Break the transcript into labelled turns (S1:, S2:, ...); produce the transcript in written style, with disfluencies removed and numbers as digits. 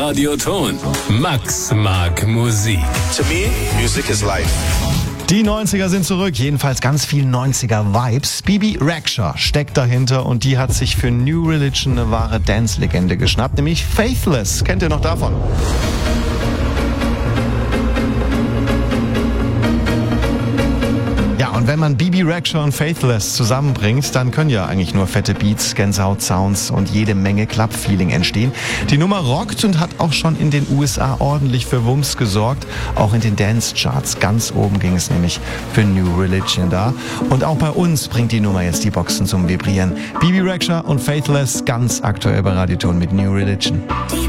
S1: Radioton. Max mag Musik.
S2: To me, music is life.
S3: Die 90er sind zurück, jedenfalls ganz viel 90er-Vibes. Bibi Rexha steckt dahinter und die hat sich für New Religion eine wahre Dance-Legende geschnappt, nämlich Faithless. Kennt ihr noch davon? Ja, und wenn man Bibi Rexha und Faithless zusammenbringt, dann können ja eigentlich nur fette Beats, Gänsehaut-Sounds und jede Menge Club-Feeling entstehen. Die Nummer rockt und hat auch schon in den USA ordentlich für Wumms gesorgt. Auch in den Dance-Charts ganz oben ging es nämlich für New Religion da. Und auch bei uns bringt die Nummer jetzt die Boxen zum Vibrieren. Bibi Rexha und Faithless ganz aktuell bei Radioton mit New Religion.